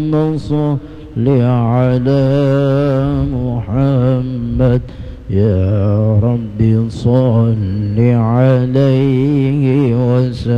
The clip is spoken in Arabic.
اللهم صل على محمد يا رب صل عليه وسلم.